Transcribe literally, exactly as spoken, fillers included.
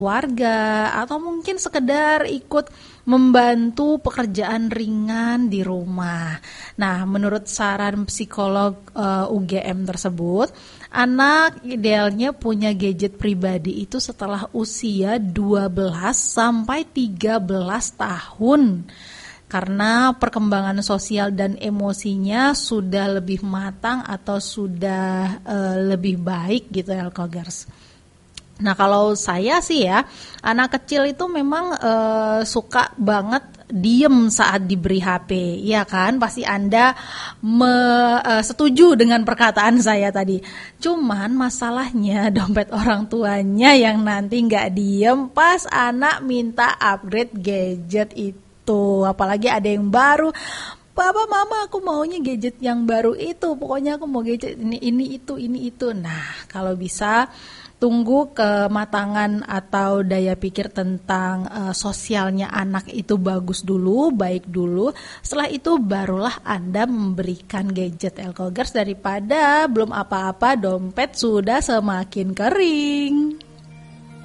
warga atau mungkin sekedar ikut membantu pekerjaan ringan di rumah. Nah, menurut saran psikolog uh, U G M tersebut, anak idealnya punya gadget pribadi itu setelah usia dua belas sampai tiga belas tahun. Karena perkembangan sosial dan emosinya sudah lebih matang atau sudah uh, lebih baik gitu ya, Alkogers. Nah, kalau saya sih ya, anak kecil itu memang uh, suka banget diem saat diberi H P, ya kan? Pasti Anda me, uh, setuju dengan perkataan saya tadi. Cuman masalahnya dompet orang tuanya yang nanti nggak diem pas anak minta upgrade gadget itu. Apalagi ada yang baru. Papa, mama, aku maunya gadget yang baru itu. Pokoknya aku mau gadget ini, ini, itu, ini, itu. Nah, kalau bisa tunggu kematangan atau daya pikir tentang uh, sosialnya anak itu bagus dulu, baik dulu. Setelah itu barulah Anda memberikan gadget, Elkogers, daripada belum apa-apa dompet sudah semakin kering.